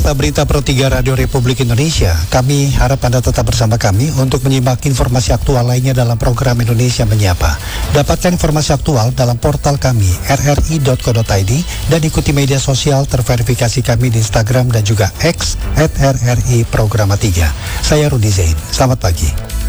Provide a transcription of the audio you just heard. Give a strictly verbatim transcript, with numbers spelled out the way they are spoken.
Berita Pro tiga Radio Republik Indonesia. Kami harap Anda tetap bersama kami untuk menyimak informasi aktual lainnya dalam program Indonesia Menyapa. Dapatkan informasi aktual dalam portal kami r r i dot co dot i d dan ikuti media sosial terverifikasi kami di Instagram dan juga X at r r i programa tiga. Saya Rudi Zain. Selamat pagi.